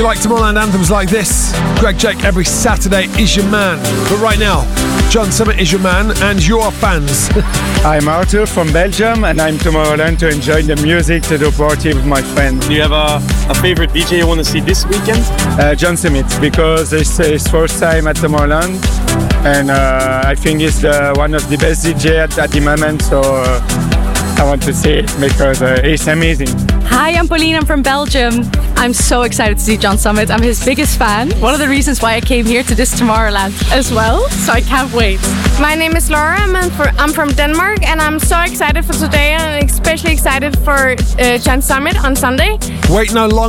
Like Tomorrowland anthems like this, Greg Jake every Saturday is your man. But right now, John Summit is your man and your fans. I'm Arthur from Belgium and I'm Tomorrowland to enjoy the music, to do party with my friends. Do you have a favorite DJ you want to see this weekend? John Summit, because it's his first time at Tomorrowland and I think he's one of the best DJ at the moment, so I want to see it because he's amazing. Hi, I'm Pauline, I'm from Belgium. I'm so excited to see John Summit. I'm his biggest fan. One of the reasons why I came here to this Tomorrowland as well, so I can't wait. My name is Laura, I'm from Denmark, and I'm so excited for today and especially excited for John Summit on Sunday. Wait no longer.